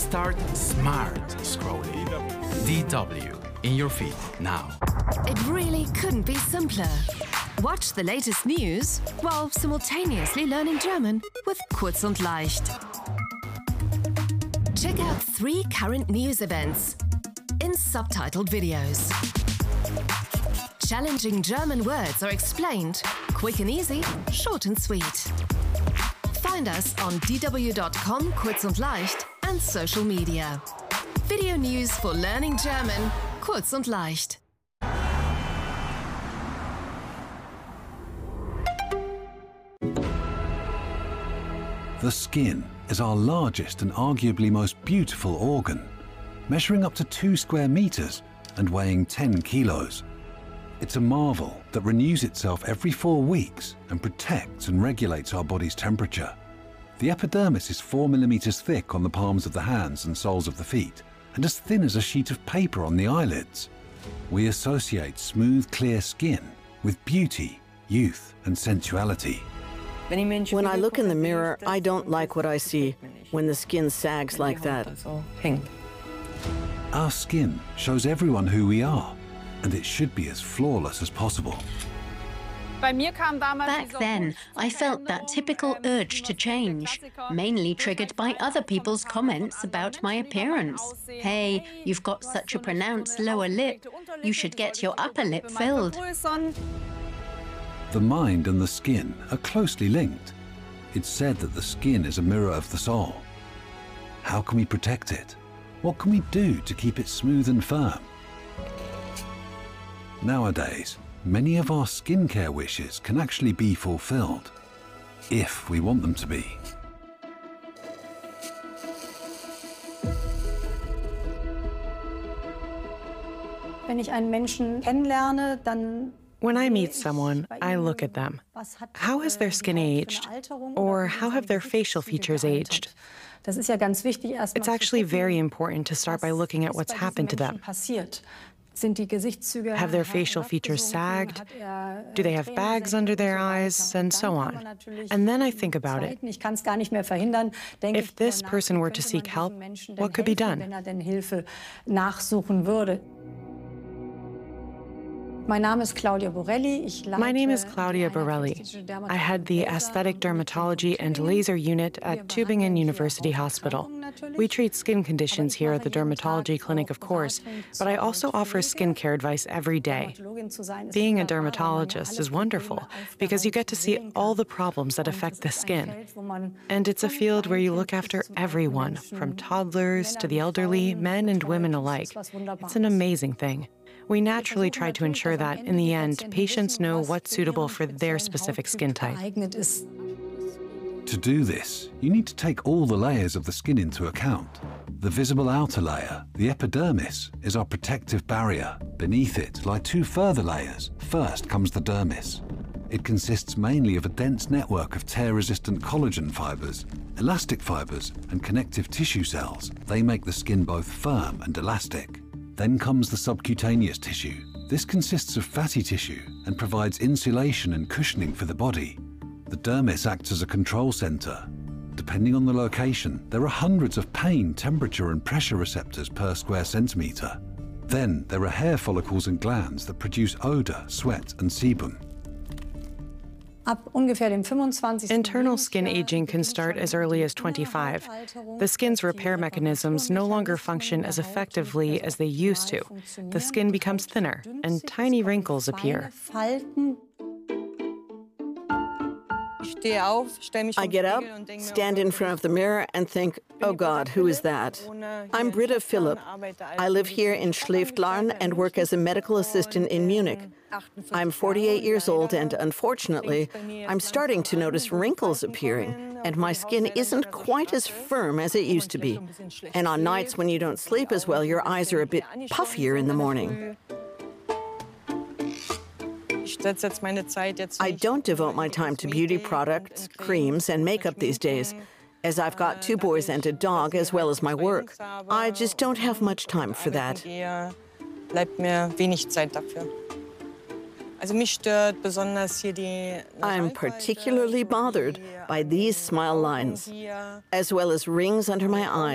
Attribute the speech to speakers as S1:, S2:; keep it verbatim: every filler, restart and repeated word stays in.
S1: Start smart scrolling. D W in your feed now.
S2: It really couldn't be simpler. Watch the latest news while simultaneously learning German with Kurz und Leicht. Check out three current news events in subtitled videos. Challenging German words are explained, quick and easy, short and sweet. Find us on d w dot com, Kurz und Leicht, and social media. Video news for learning German, Kurz und Leicht.
S3: The skin is our largest and arguably most beautiful organ, measuring up to two square meters and weighing ten kilos. It's a marvel that renews itself every four weeks and protects and regulates our body's temperature. The epidermis is four millimeters thick on the palms of the hands and soles of the feet, and as thin as a sheet of paper on the eyelids. We associate smooth, clear skin with beauty, youth, and sensuality.
S4: When I look in the mirror, I don't like what I see when the skin sags like that.
S3: Our skin shows everyone who we are, and it should be as flawless as possible.
S5: Back then, I felt that typical urge to change, mainly triggered by other people's comments about my appearance. Hey, you've got such a pronounced lower lip. You should get your upper lip filled.
S3: The mind and the skin are closely linked. It's said that the skin is a mirror of the soul. How can we protect it? What can we do to keep it smooth and firm? Nowadays, many of our skincare wishes can actually be fulfilled, if we want them to be.
S6: When I meet someone, I look at them. How has their skin aged? Or how have their facial features aged? It's actually very important to start by looking at what's happened to them. Have their facial features sagged? Do they have bags under their eyes? And so on. And then I think about it. If this person were to seek help, what could be done?
S7: My name is Claudia Borelli.
S6: My name is Claudia Borelli. I head the Aesthetic Dermatology and Laser Unit at Tübingen University Hospital. We treat skin conditions here at the dermatology clinic, of course, but I also offer skincare advice every day. Being a dermatologist is wonderful because you get to see all the problems that affect the skin. And it's a field where you look after everyone, from toddlers to the elderly, men and women alike. It's an amazing thing. We naturally try to ensure that, in the end, patients know what's suitable for their specific skin type.
S3: To do this, you need to take all the layers of the skin into account. The visible outer layer, the epidermis, is our protective barrier. Beneath it lie two further layers. First comes the dermis. It consists mainly of a dense network of tear-resistant collagen fibers, elastic fibers, and connective tissue cells. They make the skin both firm and elastic. Then comes the subcutaneous tissue. This consists of fatty tissue and provides insulation and cushioning for the body. The dermis acts as a control center. Depending on the location, there are hundreds of pain, temperature, and pressure receptors per square centimeter. Then there are hair follicles and glands that produce odor, sweat, and sebum.
S6: Internal skin aging can start as early as twenty-five. The skin's repair mechanisms no longer function as effectively as they used to. The skin becomes thinner, and tiny wrinkles appear.
S4: I get up, stand in front of the mirror, and think, oh God, who is that? I'm Britta Philipp. I live here in Schleftlarn and work as a medical assistant in Munich. I'm forty-eight years old, and unfortunately, I'm starting to notice wrinkles appearing, and my skin isn't quite as firm as it used to be. And on nights when you don't sleep as well, your eyes are a bit puffier in the morning. I don't devote my time to beauty products, creams, and makeup these days, as I've got two boys and a dog, as well as my work. I just don't have much time for that. I'm particularly bothered by these smile lines, as well as rings under my eyes.